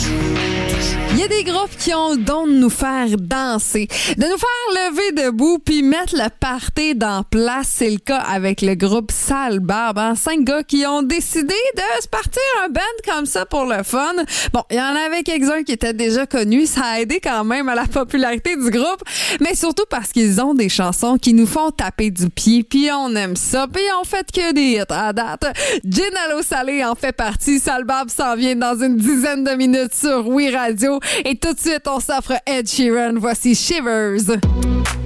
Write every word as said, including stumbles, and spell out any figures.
Il y a des groupes qui ont le don de nous faire danser, de nous faire lever debout puis mettre le party dans place. C'est le cas avec le groupe Sale Barbe. Hein? Cinq gars qui ont décidé de se partir un band comme ça pour le fun. Bon, il y en avait quelques-uns qui étaient déjà connus. Ça a aidé quand même à la popularité du groupe, mais surtout parce qu'ils ont des chansons qui nous font taper du pied, puis on aime ça, puis on fait que des hits à date. Gin à l'eau salée en fait partie. Sale Barbe s'en vient dans une dizaine de minutes sur Oui Radio. Et tout de suite, on s'offre Ed Sheeran. Voici Shivers.